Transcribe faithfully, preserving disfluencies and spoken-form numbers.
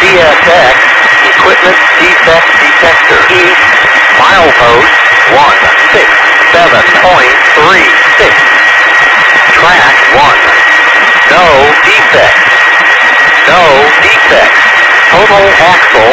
S X Equipment Defect Detector. East milepost one six seven point three six. Track one. No defects. No defects. Total axle